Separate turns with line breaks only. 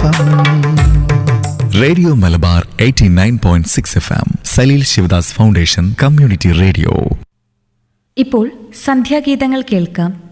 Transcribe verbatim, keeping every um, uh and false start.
Radio Malabar eighty nine point six F M Saleel Sivadas foundation community radio.
ഇപ്പോൾ സന്ധ്യാഗീതങ്ങൾ കേൾക്കാം.